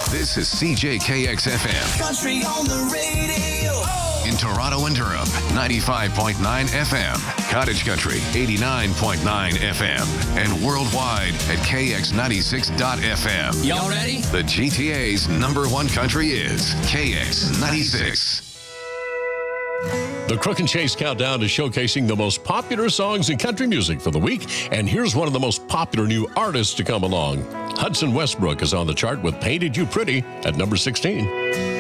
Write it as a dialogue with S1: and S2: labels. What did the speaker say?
S1: This is CJKX-FM.
S2: Country on the radio.
S1: In Toronto and Durham, 95.9 FM. Cottage Country, 89.9 FM. And worldwide at KX96.FM.
S2: Y'all ready?
S1: The GTA's #1 country is KX96.
S3: The Crook and Chase Countdown is showcasing the most popular songs in country music for the week. And here's one of the most popular new artists to come along. Hudson Westbrook is on the chart with Painted You Pretty at number 16.